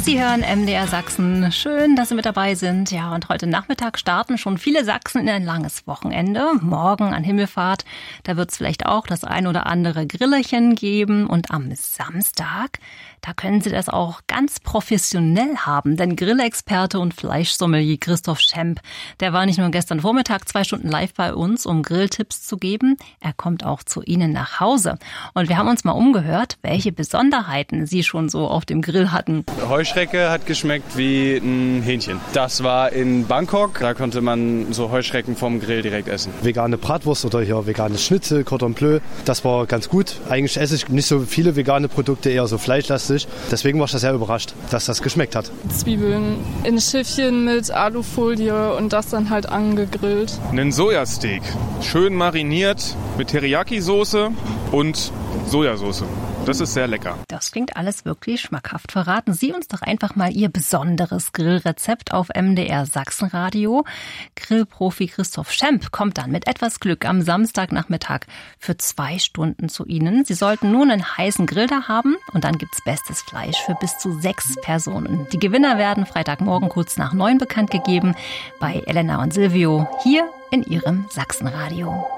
Sie hören MDR Sachsen. Schön, dass Sie mit dabei sind. Ja, und heute Nachmittag starten schon viele Sachsen in ein langes Wochenende. Morgen an Himmelfahrt, da wird es vielleicht auch das ein oder andere Grillerchen geben. Und am Samstag, da können Sie das auch ganz professionell haben. Denn Grillexperte und Fleischsommelier Christoph Schemp, der war nicht nur gestern Vormittag 2 Stunden live bei uns, um Grilltipps zu geben. Er kommt auch zu Ihnen nach Hause. Und wir haben uns mal umgehört, welche Besonderheiten Sie schon so auf dem Grill hatten. Heuschrecke hat geschmeckt wie ein Hähnchen. Das war in Bangkok, da konnte man so Heuschrecken vom Grill direkt essen. Vegane Bratwurst oder hier veganes Schnitzel, Cordon Bleu, das war ganz gut. Eigentlich esse ich nicht so viele vegane Produkte, eher so fleischlastig. Deswegen war ich da sehr überrascht, dass das geschmeckt hat. Zwiebeln in Schiffchen mit Alufolie und das dann halt angegrillt. Einen Sojasteak, schön mariniert mit Teriyaki-Soße und Sojasauce. Das ist sehr lecker. Das klingt alles wirklich schmackhaft. Verraten Sie uns doch einfach mal Ihr besonderes Grillrezept auf MDR Sachsenradio. Grillprofi Christoph Schemp kommt dann mit etwas Glück am Samstagnachmittag für 2 Stunden zu Ihnen. Sie sollten nur einen heißen Grill da haben und dann gibt's bestes Fleisch für bis zu 6 Personen. Die Gewinner werden Freitagmorgen kurz nach 9 bekannt gegeben bei Elena und Silvio hier in Ihrem Sachsenradio.